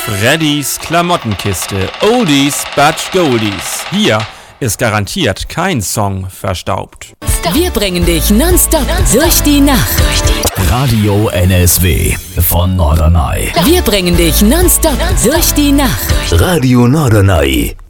Freddys Klamottenkiste. Oldies but Goldies. Hier ist garantiert kein Song verstaubt. Wir bringen dich nonstop durch die Nacht. Radio NSW von Norderney. Wir bringen dich nonstop durch die Nacht. Radio Norderney.